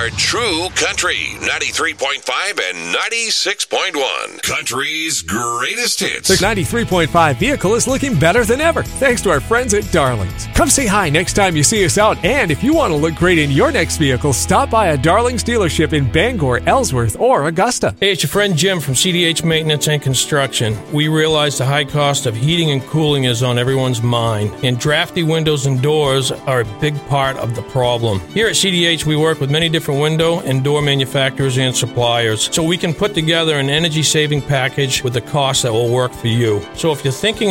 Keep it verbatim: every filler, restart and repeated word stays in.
are true country. ninety-three point five and ninety-six point one. Country's greatest hits. The ninety-three point five vehicle is looking better than ever, thanks to our friends at Darlings. Come say hi next time you see us out, and if you want to look great in your next vehicle, stop by a Darlings dealership in Bangor, Ellsworth, or Augusta. Hey, it's your friend Jim from C D H Maintenance and Construction. We realize the high cost of heating and cooling is on everyone's mind, and drafty windows and doors are a big part of the problem. Here at C D H, we work with many different window and door manufacturers and suppliers, so we can put together an energy-saving package with a cost that will work for you. So if you're thinking